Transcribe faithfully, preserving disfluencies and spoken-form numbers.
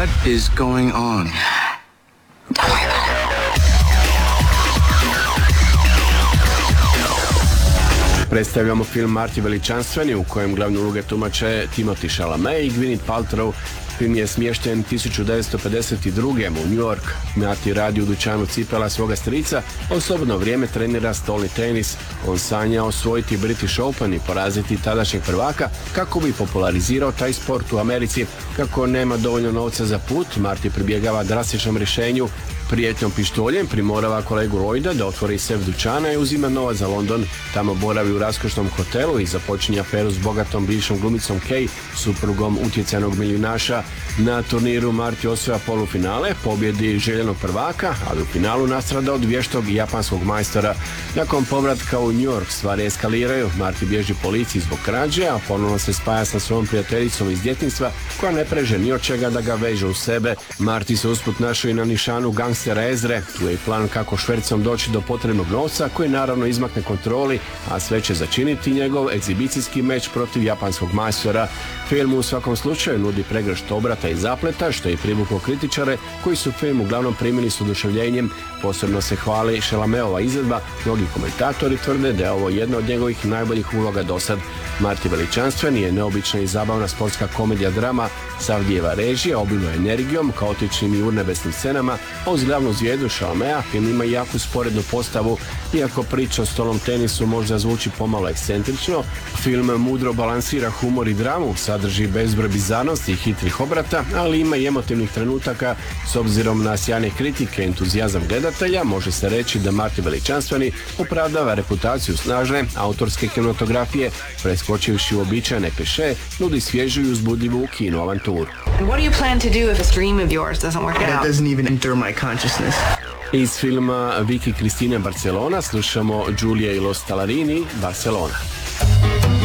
What is going on? Don't worry about it. Predstavljamo film Marti Veličanstveni u kojem glavne uloge tumače Timothy Chalamet i Gwyneth Paltrow. Film je smješten tisuću devetsto pedeset druge. u New York. Marti radi u dućanu cipela svoga strica, a u slobodno vrijeme trenira stolni tenis. On sanja osvojiti British Open i poraziti tadašnjeg prvaka kako bi popularizirao taj sport u Americi. Kako nema dovoljno novca za put, Marti pribjegava drastičnom rješenju. Prijetnjom pištoljem primorava kolegu Lloyda da otvori sef dućana i uzima novac za London. Tamo boravi u raskošnom hotelu i započinje aferu s bogatom bivšom glumicom Kay, suprugom utjecajnog milijunaša. Na turniru Marti osvaja polufinale, pobjedi željenog prvaka, ali u finalu nastrada od vještog japanskog majstora. Nakon povratka u New York stvari eskaliraju. Marti bježi policiji zbog krađe, a ponovno se spaja sa svojom prijateljicom iz djetinjstva koja ne preže ni od čega da ga veže u sebe. Marti se usput našao i na nišanu gangstera Ezre. Tu je i plan kako švercom doći do potrebnog novca koji naravno izmakne kontroli, a sve će začiniti njegov egzibicijski meč protiv japanskog majstora. Film u svakom slučaju nudi pregršt obrata i zapleta, što je privuklo kritičare koji su film uglavnom primili s oduševljenjem. Posebno se hvali Chalametova izvedba. Mnogi komentatori tvrde da je ovo jedna od njegovih najboljih uloga dosad. Marti Veličanstveni je neobična i zabavna sportska komedija drama. Savdijeva režija obiluje energijom, kaotičnim i urnebesnim scenama, a uz glavnu zvijezdu Chalameta film ima jaku sporednu postavu. Iako priča o stolnom tenisu možda zvuči pomalo ekscentrično, film mudro balansira humor i dramu, sadrži bezbroj bizarnosti i hitrih obrata, ali ima i emotivnih trenutaka. S obzirom na sjajne kritike i entuzijazam gledatelja, može se reći da Marti Veličanstveni opravdava reputaciju snažne autorske kinematografije, preskočivši uobičajene klišeje, nudi svježu i uzbudljivu kino avanturu. What do you plan to do if this dream of yours doesn't work That out? doesn't even enter my consciousness. Iz filma Vicky Cristina Barcelona slušamo Giulia i Los Talarini, Barcelona.